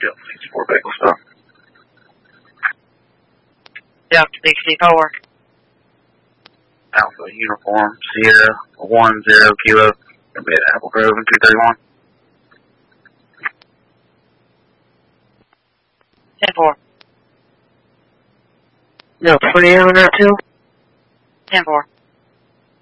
Yep, 64 bagel stuff. Yep, 64. Alpha Uniform Sierra 10 Kilo. Gonna be at Apple Grove in 231. 10-4. No, 20 on that too? 10-4.